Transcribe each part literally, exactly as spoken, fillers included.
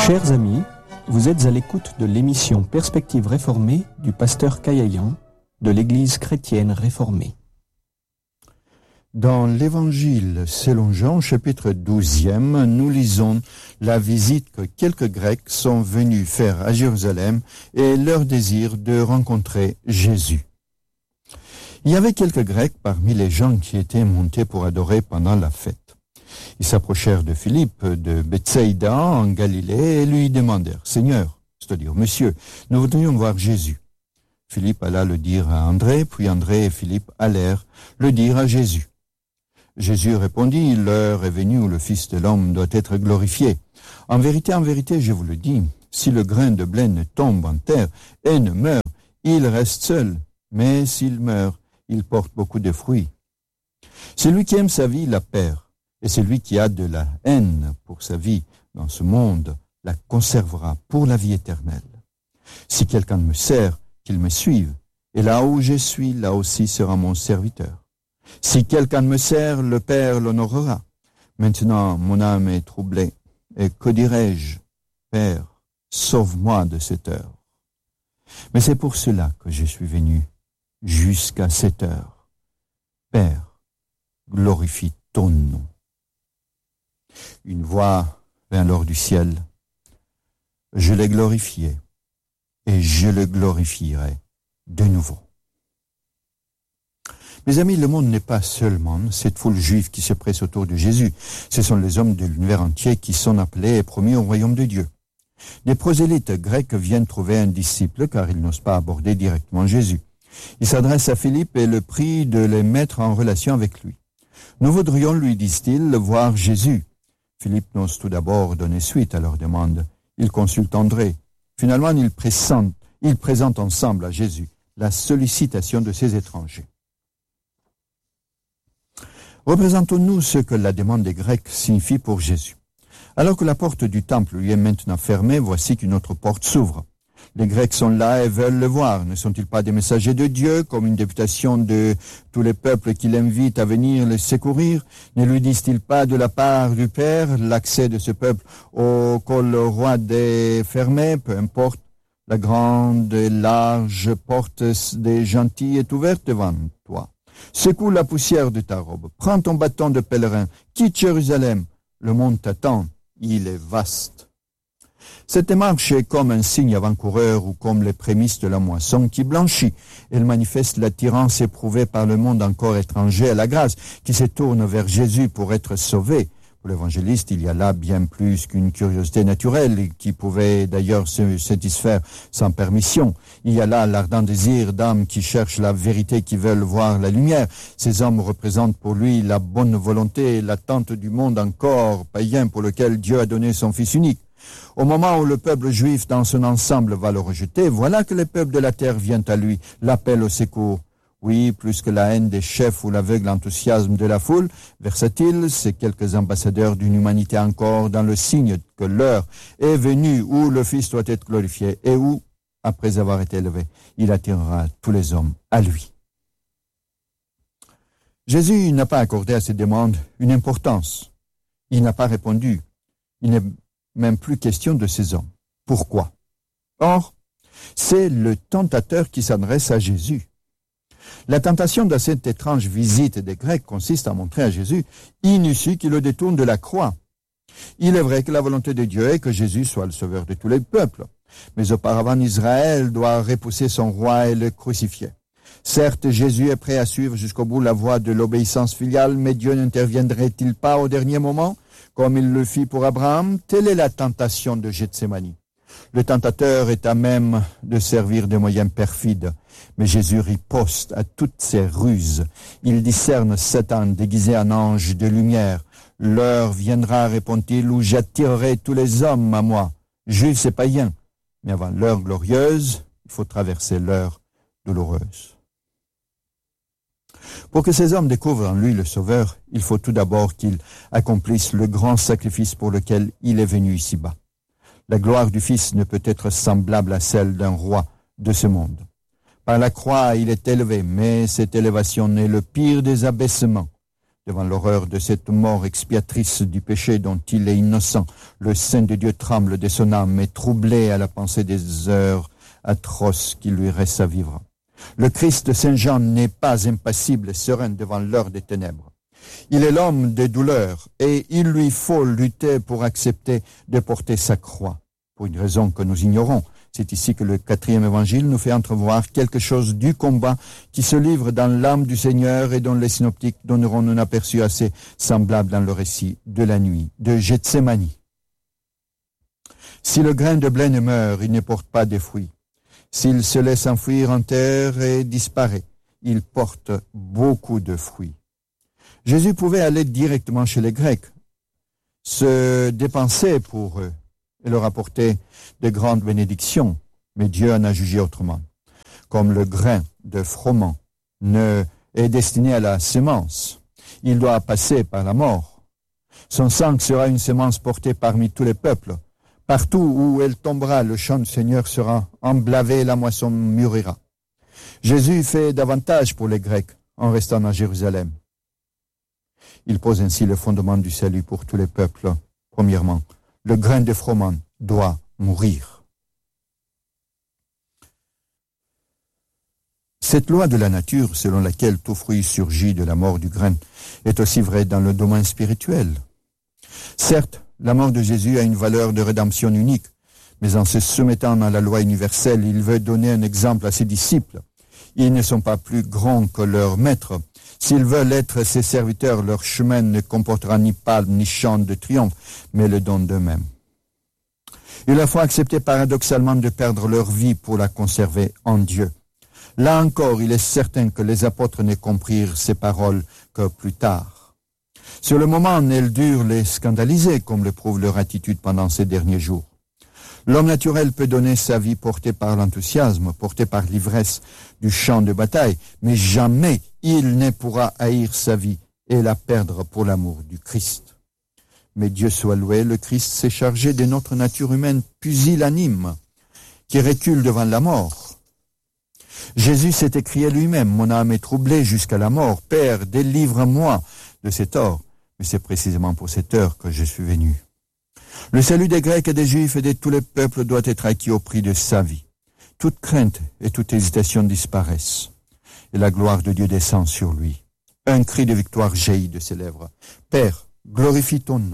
Chers amis, vous êtes à l'écoute de l'émission Perspective réformée du pasteur Kayayan de l'Église chrétienne réformée. Dans l'Évangile selon Jean, chapitre douzième, nous lisons la visite que quelques Grecs sont venus faire à Jérusalem et leur désir de rencontrer Jésus. Il y avait quelques Grecs parmi les gens qui étaient montés pour adorer pendant la fête. Ils s'approchèrent de Philippe de Bethsaïda en Galilée et lui demandèrent « Seigneur, c'est-à-dire Monsieur, nous voudrions voir Jésus. » Philippe alla le dire à André, puis André et Philippe allèrent le dire à Jésus. Jésus répondit, l'heure est venue où le Fils de l'homme doit être glorifié. En vérité, en vérité, je vous le dis, si le grain de blé ne tombe en terre et ne meurt, il reste seul. Mais s'il meurt, il porte beaucoup de fruits. Celui qui aime sa vie la perd, et celui qui a de la haine pour sa vie dans ce monde la conservera pour la vie éternelle. Si quelqu'un me sert, qu'il me suive, et là où je suis, là aussi sera mon serviteur. Si quelqu'un me sert, le Père l'honorera. Maintenant, mon âme est troublée. Et que dirai-je? Père, sauve-moi de cette heure. Mais c'est pour cela que je suis venu jusqu'à cette heure. Père, glorifie ton nom. Une voix vint alors du ciel. Je l'ai glorifié, et je le glorifierai de nouveau. Mes amis, le monde n'est pas seulement cette foule juive qui se presse autour de Jésus. Ce sont les hommes de l'univers entier qui sont appelés et promis au royaume de Dieu. Des prosélytes grecs viennent trouver un disciple car ils n'osent pas aborder directement Jésus. Ils s'adressent à Philippe et le prient de les mettre en relation avec lui. Nous voudrions, lui disent-ils, voir Jésus. Philippe n'ose tout d'abord donner suite à leur demande. Il consulte André. Finalement, ils présentent, ils présentent ensemble à Jésus la sollicitation de ces étrangers. Représentons-nous ce que la demande des Grecs signifie pour Jésus. Alors que la porte du temple lui est maintenant fermée, voici qu'une autre porte s'ouvre. Les Grecs sont là et veulent le voir. Ne sont-ils pas des messagers de Dieu, comme une députation de tous les peuples qui l'invitent à venir le secourir? Ne lui disent-ils pas de la part du Père, l'accès de ce peuple au col roi est fermé, peu importe, la grande et large porte des gentils est ouverte devant toi. Secoue la poussière de ta robe, prends ton bâton de pèlerin, quitte Jérusalem, le monde t'attend, il est vaste. Cette démarche est comme un signe avant-coureur ou comme les prémices de la moisson qui blanchit. Elle manifeste l'attirance éprouvée par le monde encore étranger à la grâce, qui se tourne vers Jésus pour être sauvé. Pour l'évangéliste, il y a là bien plus qu'une curiosité naturelle qui pouvait d'ailleurs se satisfaire sans permission. Il y a là l'ardent désir d'âmes qui cherchent la vérité, qui veulent voir la lumière. Ces hommes représentent pour lui la bonne volonté, l'attente du monde encore païen pour lequel Dieu a donné son Fils unique. Au moment où le peuple juif dans son ensemble va le rejeter, voilà que les peuples de la terre viennent à lui, l'appellent au secours. Oui, plus que la haine des chefs ou l'aveugle enthousiasme de la foule, versatile, c'est quelques ambassadeurs d'une humanité encore dans le signe que l'heure est venue où le Fils doit être glorifié et où, après avoir été élevé, il attirera tous les hommes à lui. Jésus n'a pas accordé à cette demande une importance. Il n'a pas répondu. Il n'est même plus question de ces hommes. Pourquoi? Or, c'est le tentateur qui s'adresse à Jésus. La tentation de cette étrange visite des Grecs consiste à montrer à Jésus inutile qui le détourne de la croix. Il est vrai que la volonté de Dieu est que Jésus soit le sauveur de tous les peuples. Mais auparavant, Israël doit repousser son roi et le crucifier. Certes, Jésus est prêt à suivre jusqu'au bout la voie de l'obéissance filiale, mais Dieu n'interviendrait-il pas au dernier moment, comme il le fit pour Abraham? Telle est la tentation de Gethsémani. Le tentateur est à même de servir de moyens perfides, mais Jésus riposte à toutes ces ruses. Il discerne Satan déguisé en ange de lumière. L'heure viendra, répond-il, où j'attirerai tous les hommes à moi, juifs et païens. Mais avant l'heure glorieuse, il faut traverser l'heure douloureuse. Pour que ces hommes découvrent en lui le Sauveur, il faut tout d'abord qu'il accomplisse le grand sacrifice pour lequel il est venu ici-bas. La gloire du Fils ne peut être semblable à celle d'un roi de ce monde. Par la croix, il est élevé, mais cette élévation est le pire des abaissements. Devant l'horreur de cette mort expiatrice du péché dont il est innocent, le Saint de Dieu tremble de son âme et troublé à la pensée des heures atroces qui lui restent à vivre. Le Christ Saint Jean n'est pas impassible et serein devant l'heure des ténèbres. Il est l'homme des douleurs et il lui faut lutter pour accepter de porter sa croix. Pour une raison que nous ignorons, c'est ici que le quatrième évangile nous fait entrevoir quelque chose du combat qui se livre dans l'âme du Seigneur et dont les synoptiques donneront un aperçu assez semblable dans le récit de la nuit de Gethsémani. Si le grain de blé ne meurt, il ne porte pas de fruits. S'il se laisse enfouir en terre et disparaît, il porte beaucoup de fruits. Jésus pouvait aller directement chez les Grecs, se dépenser pour eux et leur apporter de grandes bénédictions, mais Dieu en a jugé autrement. Comme le grain de froment ne est destiné à la semence, il doit passer par la mort. Son sang sera une semence portée parmi tous les peuples. Partout où elle tombera, le champ du Seigneur sera emblavé et la moisson mûrira. Jésus fait davantage pour les Grecs en restant à Jérusalem. Il pose ainsi le fondement du salut pour tous les peuples. Premièrement, le grain de froment doit mourir. Cette loi de la nature, selon laquelle tout fruit surgit de la mort du grain, est aussi vraie dans le domaine spirituel. Certes, la mort de Jésus a une valeur de rédemption unique, mais en se soumettant à la loi universelle, il veut donner un exemple à ses disciples. Ils ne sont pas plus grands que leur maître. S'ils veulent être ses serviteurs, leur chemin ne comportera ni palme ni chant de triomphe, mais le don d'eux-mêmes. Il leur faut accepter paradoxalement de perdre leur vie pour la conserver en Dieu. Là encore, il est certain que les apôtres ne comprirent ces paroles que plus tard. Sur le moment, elles durent les scandaliser, comme le prouve leur attitude pendant ces derniers jours. L'homme naturel peut donner sa vie portée par l'enthousiasme, portée par l'ivresse du champ de bataille, mais jamais il ne pourra haïr sa vie et la perdre pour l'amour du Christ. Mais Dieu soit loué, le Christ s'est chargé de notre nature humaine pusillanime, qui recule devant la mort. Jésus s'est écrié lui-même, « Mon âme est troublée jusqu'à la mort. Père, délivre-moi de cette heure. » Mais c'est précisément pour cette heure que je suis venu. Le salut des Grecs et des Juifs et de tous les peuples doit être acquis au prix de sa vie. Toute crainte et toute hésitation disparaissent, et la gloire de Dieu descend sur lui. Un cri de victoire jaillit de ses lèvres. « Père, glorifie ton nom. »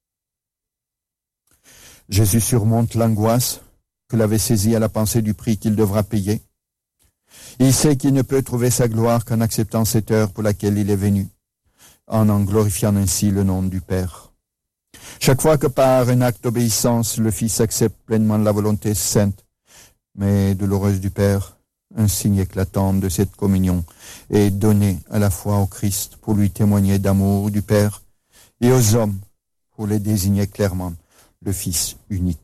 Jésus surmonte l'angoisse que l'avait saisi à la pensée du prix qu'il devra payer. Il sait qu'il ne peut trouver sa gloire qu'en acceptant cette heure pour laquelle il est venu, en en glorifiant ainsi le nom du Père. Chaque fois que par un acte d'obéissance, le Fils accepte pleinement la volonté sainte, mais douloureuse du Père, un signe éclatant de cette communion est donné à la fois au Christ pour lui témoigner d'amour du Père et aux hommes pour les désigner clairement le Fils unique.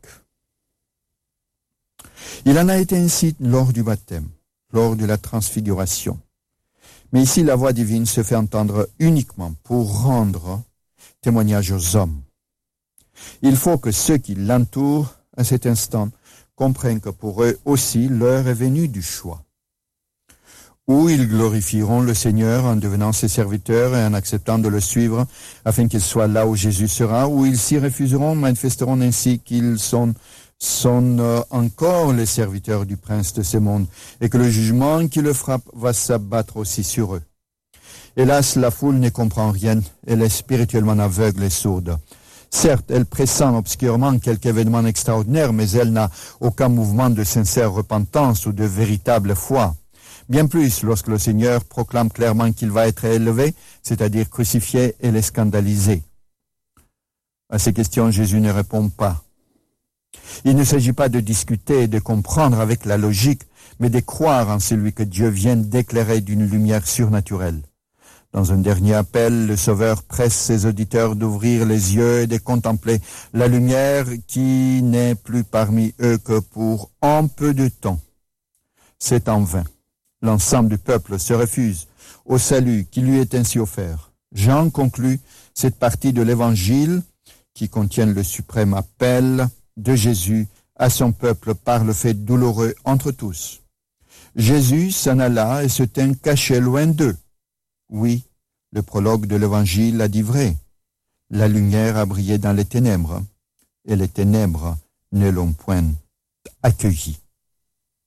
Il en a été ainsi lors du baptême, lors de la transfiguration. Mais ici, la voix divine se fait entendre uniquement pour rendre témoignage aux hommes. Il faut que ceux qui l'entourent à cet instant comprennent que pour eux aussi l'heure est venue du choix. Ou ils glorifieront le Seigneur en devenant ses serviteurs et en acceptant de le suivre afin qu'il soit là où Jésus sera, ou ils s'y refuseront, manifesteront ainsi qu'ils sont, sont euh, encore les serviteurs du prince de ce monde et que le jugement qui le frappe va s'abattre aussi sur eux. Hélas, la foule ne comprend rien, elle est spirituellement aveugle et sourde. Certes, elle pressent obscurement quelque événement extraordinaire, mais elle n'a aucun mouvement de sincère repentance ou de véritable foi. Bien plus, lorsque le Seigneur proclame clairement qu'il va être élevé, c'est-à-dire crucifié, elle est scandalisée. À ces questions, Jésus ne répond pas. Il ne s'agit pas de discuter et de comprendre avec la logique, mais de croire en celui que Dieu vient d'éclairer d'une lumière surnaturelle. Dans un dernier appel, le Sauveur presse ses auditeurs d'ouvrir les yeux et de contempler la lumière qui n'est plus parmi eux que pour un peu de temps. C'est en vain. L'ensemble du peuple se refuse au salut qui lui est ainsi offert. Jean conclut cette partie de l'Évangile qui contient le suprême appel de Jésus à son peuple par le fait douloureux entre tous. Jésus s'en alla et se tint caché loin d'eux. Oui, Le prologue de l'Évangile a dit vrai. La lumière a brillé dans les ténèbres, et les ténèbres ne l'ont point accueilli.